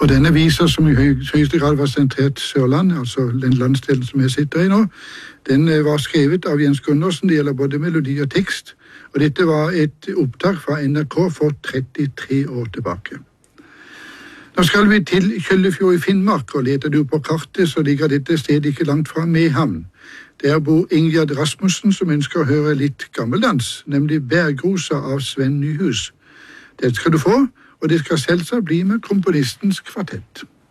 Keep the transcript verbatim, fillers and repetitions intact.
Og denne viser som i høy, høyeste grad var sentrert Sørland, altså den landsdelen som jeg sitter i nå, den var skrevet av Jens Gundersen, det gjelder både melodi og tekst, og dette var et opptak fra N R K for trettitre år tilbake. Nå skal vi til Kjøllefjord i Finnmark, og leter du på kartet, så ligger dette stedet ikke langt fra Mehamn. Der bor Ingjerd Rasmussen, som ønsker å høre litt gammeldans, nemlig Bergrosa av Sven Nyhus. Det skal du få, og det skal selvsagt bli med komponistens kvartett.